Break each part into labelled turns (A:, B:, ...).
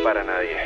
A: para nadie.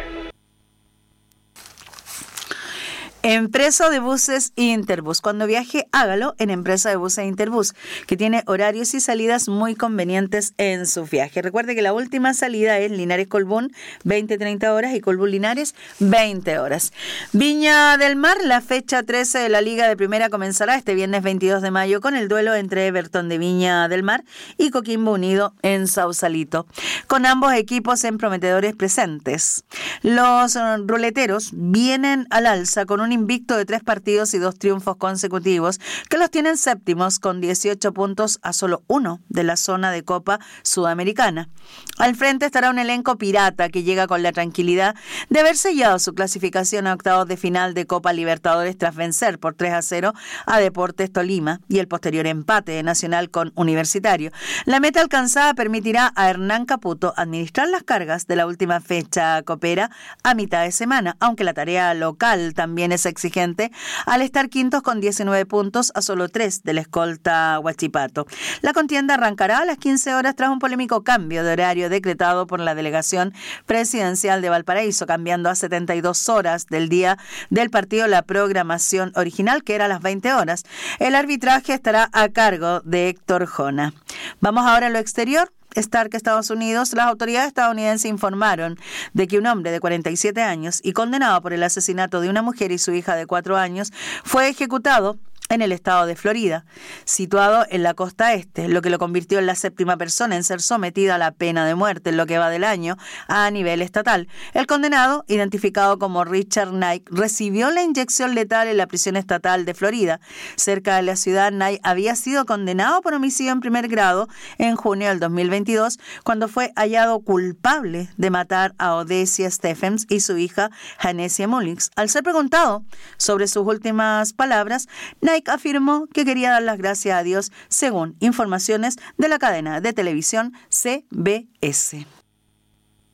B: Empresa de buses Interbus. Cuando viaje, hágalo en Empresa de buses Interbus, que tiene horarios y salidas muy convenientes en su viaje. Recuerde que la última salida es Linares-Colbún, 20-30 horas, y Colbún-Linares, 20 horas. Viña del Mar, la fecha 13 de la Liga de Primera comenzará este viernes 22 de mayo con el duelo entre Everton de Viña del Mar y Coquimbo Unido en Sausalito, con ambos equipos en prometedores presentes. Los ruleteros vienen al alza con un invicto de 3 partidos y 2 triunfos consecutivos que los tienen séptimos con 18 puntos a solo 1 de la zona de Copa Sudamericana. Al frente estará un elenco pirata que llega con la tranquilidad de haber sellado su clasificación a octavos de final de Copa Libertadores tras vencer por 3-0 a Deportes Tolima y el posterior empate de Nacional con Universitario. La meta alcanzada permitirá a Hernán Caputo administrar las cargas de la última fecha copera a mitad de semana, aunque la tarea local también es exigente al estar quintos con 19 puntos a solo 3 del escolta Huachipato. La contienda arrancará a las 15 horas tras un polémico cambio de horario decretado por la delegación presidencial de Valparaíso, cambiando a 72 horas del día del partido la programación original, que era a las 20 horas. El arbitraje estará a cargo de Héctor Jona. Vamos ahora a lo exterior. Stark, Estados Unidos. Las autoridades estadounidenses informaron de que un hombre de 47 años y condenado por el asesinato de una mujer y su hija de 4 años fue ejecutado en el estado de Florida, situado en la costa este, lo que lo convirtió en la 7ª persona en ser sometida a la pena de muerte en lo que va del año a nivel estatal. El condenado, identificado como Richard Knight, recibió la inyección letal en la prisión estatal de Florida. Cerca de la ciudad, Knight había sido condenado por homicidio en primer grado en junio del 2022, cuando fue hallado culpable de matar a Odesia Stephens y su hija, Janesia Mullins. Al ser preguntado sobre sus últimas palabras, Knight afirmó que quería dar las gracias a Dios, según informaciones de la cadena de televisión CBS.